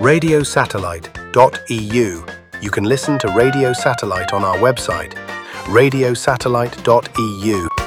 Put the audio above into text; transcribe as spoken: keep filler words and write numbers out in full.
radio satellite dot e u. You can listen to Radio Satellite on our website, radio satellite dot e u.